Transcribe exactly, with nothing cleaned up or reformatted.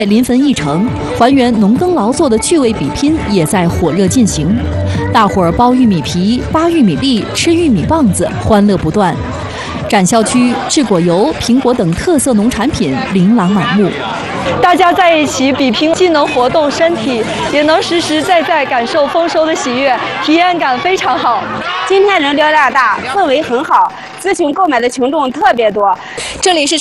临汾一城，还原农耕劳作的趣味比拼也在火热进行。大伙儿剥玉米皮、扒玉米粒、吃玉米棒子，欢乐不断。展销区制果油、苹果等特色农产品琳琅满目。 大家在一起比拼，既能活动身体，也能实实在在感受丰收的喜悦，体验感非常好。 今天人流量大，氛围很好，咨询购买的群众特别多。 这里是